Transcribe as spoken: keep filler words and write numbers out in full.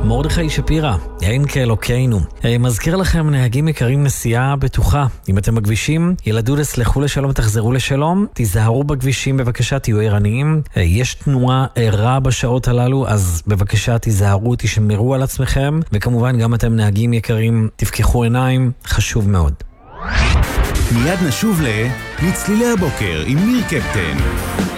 מרדכי שפירא, אין כאלוקינו. מזכיר לכם, נהגים יקרים, נסיעה בטוחה. אם אתם בכבישים, ילדו תסלחו לשלום, תחזרו לשלום, תיזהרו בכבישים, בבקשה תהיו ערניים. יש תנועה רע בשעות הללו, אז בבקשה תיזהרו, תשמרו על עצמכם, וכמובן גם אתם נהגים יקרים, תפקחו עיניים, חשוב מאוד. מיד נשוב ל... מצלילי הבוקר עם ניר קפטן.